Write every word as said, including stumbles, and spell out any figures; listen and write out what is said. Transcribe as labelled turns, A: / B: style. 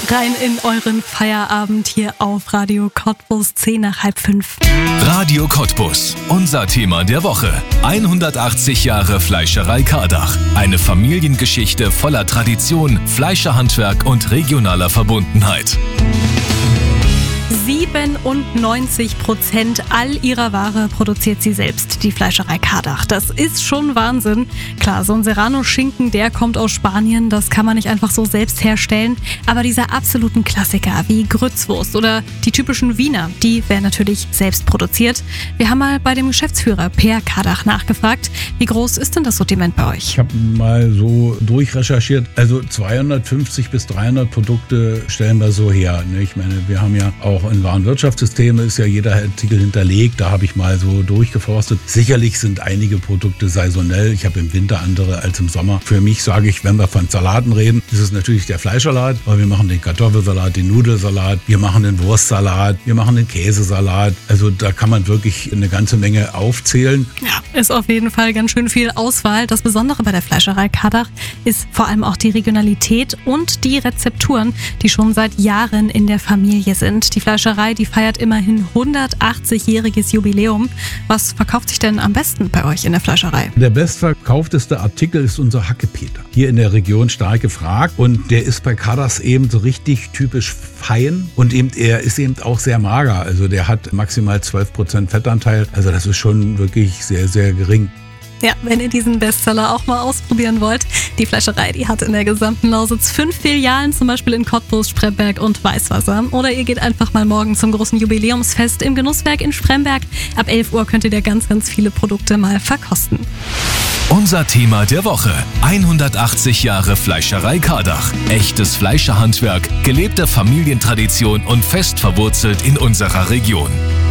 A: rein in euren Feierabend hier auf Radio Cottbus, zehn nach halb fünf.
B: Radio Cottbus, unser Thema der Woche. hundertachtzig Jahre Fleischerei Kardach. Eine Familiengeschichte voller Tradition, Fleischerhandwerk und regionaler Verbundenheit.
A: siebenundneunzig Prozent all ihrer Ware produziert sie selbst, die Fleischerei Kardach. Das ist schon Wahnsinn. Klar, so ein Serrano-Schinken, der kommt aus Spanien, das kann man nicht einfach so selbst herstellen. Aber diese absoluten Klassiker wie Grützwurst oder die typischen Wiener, die werden natürlich selbst produziert. Wir haben mal bei dem Geschäftsführer Per Kardach nachgefragt, wie groß ist denn das Sortiment bei euch?
C: Ich habe mal so durchrecherchiert, also zweihundertfünfzig bis dreihundert Produkte stellen wir so her. Ich meine, wir haben ja auch in Warenwirtschaftssystemen ist ja jeder Artikel hinterlegt. Da habe ich mal so durchgeforstet. Sicherlich sind einige Produkte saisonell. Ich habe im Winter andere als im Sommer. Für mich sage ich, wenn wir von Salaten reden, ist es natürlich der Fleischsalat. Aber wir machen den Kartoffelsalat, den Nudelsalat, wir machen den Wurstsalat, wir machen den Käsesalat. Also da kann man wirklich eine ganze Menge aufzählen.
A: Ja, ist auf jeden Fall ganz schön viel Auswahl. Das Besondere bei der Fleischerei Kardach ist vor allem auch die Regionalität und die Rezepturen, die schon seit Jahren in der Familie sind. Die Fleischerei, die feiert immerhin hundertachtzig-jähriges Jubiläum. Was verkauft sich denn am besten bei euch in der Fleischerei?
C: Der bestverkaufteste Artikel ist unser Hackepeter. Hier in der Region stark gefragt und der ist bei Kardachs eben so richtig typisch fein und eben er ist eben auch sehr mager. Also der hat maximal zwölf Prozent Fettanteil. Also das ist schon wirklich sehr, sehr gering.
A: Ja, wenn ihr diesen Bestseller auch mal ausprobieren wollt. Die Fleischerei, die hat in der gesamten Lausitz fünf Filialen, zum Beispiel in Cottbus, Spremberg und Weißwasser. Oder ihr geht einfach mal morgen zum großen Jubiläumsfest im Genusswerk in Spremberg. Ab elf Uhr könnt ihr da ganz, ganz viele Produkte mal verkosten.
B: Unser Thema der Woche. hundertachtzig Jahre Fleischerei Kardach. Echtes Fleischerhandwerk, gelebte Familientradition und fest verwurzelt in unserer Region.